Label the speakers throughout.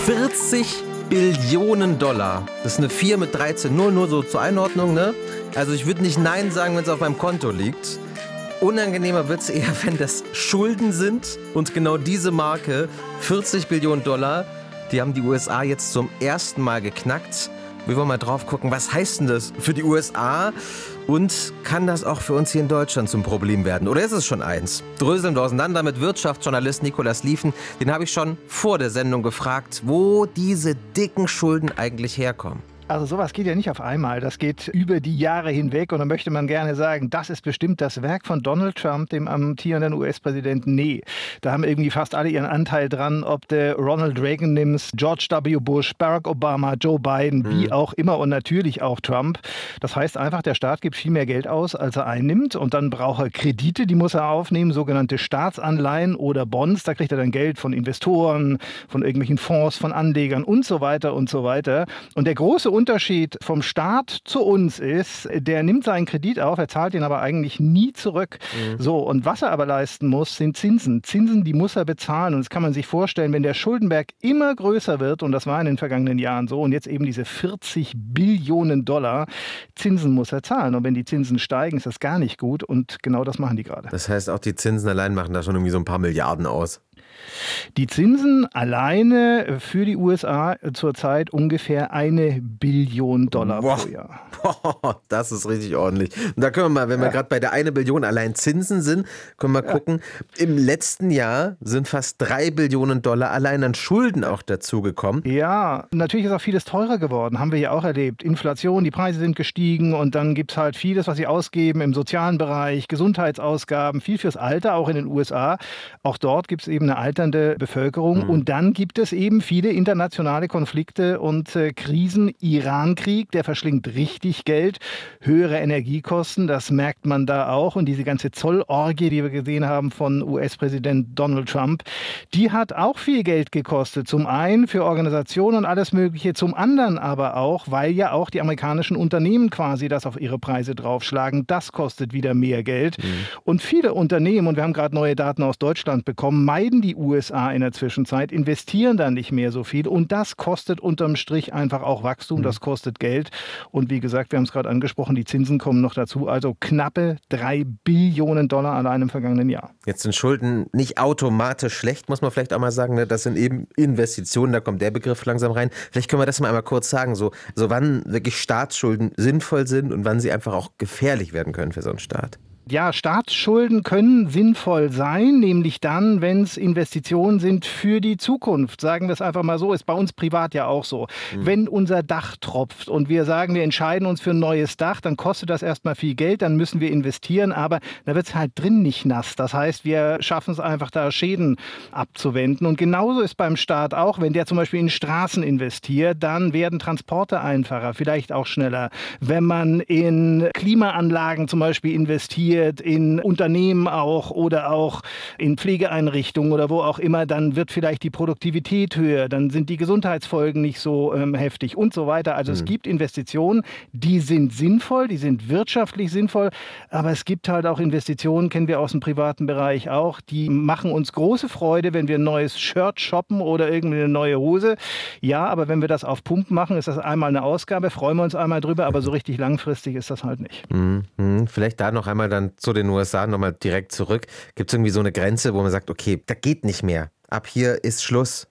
Speaker 1: 40 Billionen Dollar. Das ist eine 4 mit 13. Nur so zur Einordnung, ne? Also ich würde nicht Nein sagen, wenn es auf meinem Konto liegt. Unangenehmer wird es eher, wenn das Schulden sind. Und genau diese Marke, 40 Billionen Dollar, die haben die USA jetzt zum ersten Mal geknackt. Wir wollen mal drauf gucken, was heißt denn das für die USA? Und kann das auch für uns hier in Deutschland zum Problem werden? Oder ist es schon eins? Dröseln wir auseinander mit Wirtschaftsjournalist Nicolas Lieven. Den habe ich schon vor der Sendung gefragt, wo diese dicken Schulden eigentlich herkommen.
Speaker 2: Also sowas geht ja nicht auf einmal, das geht über die Jahre hinweg und dann möchte man gerne sagen, das ist bestimmt das Werk von Donald Trump, dem amtierenden US-Präsidenten. Nee, da haben irgendwie fast alle ihren Anteil dran, ob du Ronald Reagan nimmst, George W. Bush, Barack Obama, Joe Biden, wie auch immer und natürlich auch Trump. Das heißt einfach, der Staat gibt viel mehr Geld aus, als er einnimmt und dann braucht er Kredite, die muss er aufnehmen, sogenannte Staatsanleihen oder Bonds, da kriegt er dann Geld von Investoren, von irgendwelchen Fonds, von Anlegern und so weiter und so weiter. Und der große Unterschied vom Staat zu uns ist, der nimmt seinen Kredit auf, er zahlt ihn aber eigentlich nie zurück. So, und was er aber leisten muss, sind Zinsen. Zinsen, die muss er bezahlen. Und das kann man sich vorstellen, wenn der Schuldenberg immer größer wird, und das war in den vergangenen Jahren so, und jetzt eben diese 40 Billionen Dollar, Zinsen muss er zahlen. Und wenn die Zinsen steigen, ist das gar nicht gut. Und genau das machen die gerade.
Speaker 1: Das heißt, auch die Zinsen allein machen da schon irgendwie so ein paar Milliarden aus.
Speaker 2: Die Zinsen alleine für die USA zurzeit ungefähr 1 Billion Dollar pro Jahr.
Speaker 1: Das ist richtig ordentlich. Und da können wir mal, wenn wir gerade bei der 1 Billion allein Zinsen sind, können wir gucken, im letzten Jahr sind fast 3 Billionen Dollar allein an Schulden auch dazugekommen.
Speaker 2: Ja, natürlich ist auch vieles teurer geworden, haben wir ja auch erlebt. Inflation, die Preise sind gestiegen und dann gibt es halt vieles, was sie ausgeben im sozialen Bereich, Gesundheitsausgaben, viel fürs Alter, auch in den USA. Auch dort gibt es eben eine alternde Bevölkerung. Und dann gibt es eben viele internationale Konflikte und Krisen. Irankrieg, der verschlingt richtig Geld. Höhere Energiekosten, das merkt man da auch. Und diese ganze Zollorgie, die wir gesehen haben von US-Präsident Donald Trump, die hat auch viel Geld gekostet. Zum einen für Organisationen und alles Mögliche, zum anderen aber auch, weil ja auch die amerikanischen Unternehmen quasi das auf ihre Preise draufschlagen. Das kostet wieder mehr Geld. Und viele Unternehmen, und wir haben gerade neue Daten aus Deutschland bekommen, meiden die USA in der Zwischenzeit, investieren da nicht mehr so viel und das kostet unterm Strich einfach auch Wachstum, das kostet Geld und wie gesagt, wir haben es gerade angesprochen, die Zinsen kommen noch dazu, also knappe 3 Billionen Dollar allein im vergangenen Jahr.
Speaker 1: Jetzt sind Schulden nicht automatisch schlecht, muss man vielleicht auch mal sagen, ne? Das sind eben Investitionen, da kommt der Begriff langsam rein. Vielleicht können wir das mal einmal kurz sagen, so wann wirklich Staatsschulden sinnvoll sind und wann sie einfach auch gefährlich werden können für so einen Staat.
Speaker 2: Ja, Staatsschulden können sinnvoll sein, nämlich dann, wenn es Investitionen sind für die Zukunft. Sagen wir es einfach mal so, ist bei uns privat ja auch so. Wenn unser Dach tropft und wir sagen, wir entscheiden uns für ein neues Dach, dann kostet das erstmal viel Geld, dann müssen wir investieren, aber da wird es halt drin nicht nass. Das heißt, wir schaffen es einfach, da Schäden abzuwenden. Und genauso ist beim Staat auch, wenn der zum Beispiel in Straßen investiert, dann werden Transporte einfacher, vielleicht auch schneller. Wenn man in Klimaanlagen zum Beispiel investiert, in Unternehmen auch oder auch in Pflegeeinrichtungen oder wo auch immer, dann wird vielleicht die Produktivität höher, dann sind die Gesundheitsfolgen nicht so heftig und so weiter. Also es gibt Investitionen, die sind sinnvoll, die sind wirtschaftlich sinnvoll, aber es gibt halt auch Investitionen, kennen wir aus dem privaten Bereich auch, die machen uns große Freude, wenn wir ein neues Shirt shoppen oder irgendwie eine neue Hose. Ja, aber wenn wir das auf Pump machen, ist das einmal eine Ausgabe, freuen wir uns einmal drüber, aber so richtig langfristig ist das halt nicht.
Speaker 1: Vielleicht da noch einmal dann zu den USA nochmal direkt zurück. Gibt es irgendwie so eine Grenze, wo man sagt, okay, da geht nicht mehr. Ab hier ist Schluss.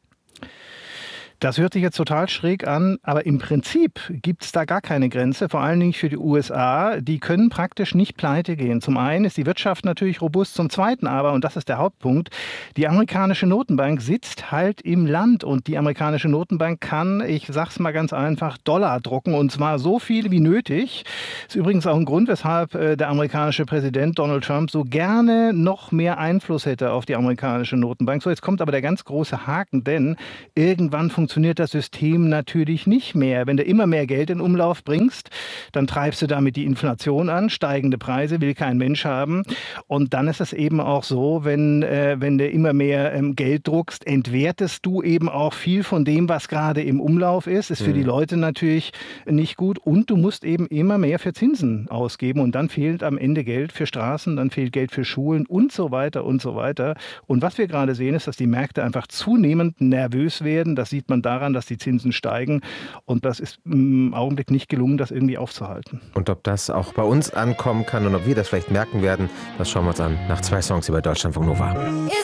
Speaker 2: Das hört sich jetzt total schräg an, aber im Prinzip gibt es da gar keine Grenze, vor allen Dingen für die USA. Die können praktisch nicht pleite gehen. Zum einen ist die Wirtschaft natürlich robust, zum zweiten aber, und das ist der Hauptpunkt, die amerikanische Notenbank sitzt halt im Land und die amerikanische Notenbank kann, ich sag's mal ganz einfach, Dollar drucken und zwar so viel wie nötig. Ist übrigens auch ein Grund, weshalb der amerikanische Präsident Donald Trump so gerne noch mehr Einfluss hätte auf die amerikanische Notenbank. So, jetzt kommt aber der ganz große Haken, denn irgendwann funktioniert das System natürlich nicht mehr. Wenn du immer mehr Geld in Umlauf bringst, dann treibst du damit die Inflation an, steigende Preise will kein Mensch haben. Und dann ist es eben auch so, wenn du immer mehr Geld druckst, entwertest du eben auch viel von dem, was gerade im Umlauf ist. Ist für die Leute natürlich nicht gut. Und du musst eben immer mehr für Zinsen ausgeben. Und dann fehlt am Ende Geld für Straßen, dann fehlt Geld für Schulen und so weiter und so weiter. Und was wir gerade sehen, ist, dass die Märkte einfach zunehmend nervös werden. Das sieht man man daran, dass die Zinsen steigen. Und das ist im Augenblick nicht gelungen, das irgendwie aufzuhalten.
Speaker 1: Und ob das auch bei uns ankommen kann und ob wir das vielleicht merken werden, das schauen wir uns an nach 2 Songs über Deutschlandfunk Nova.